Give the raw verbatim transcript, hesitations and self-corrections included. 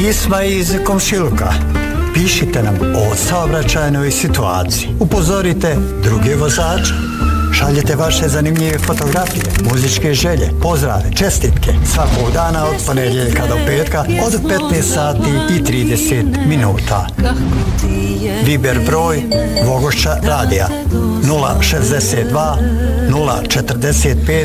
Pisma iz komšiluka. Pišite nam o saobraćajnoj situaciji. Upozorite druge vozače. Šaljete vaše zanimljive fotografije, muzičke želje, pozdrave, čestitke svakog dana od ponedjeljka do petka od petnaest sati i trideset minuta. Viber broj Vogošća radija nula šezdeset dva nula četrdeset pet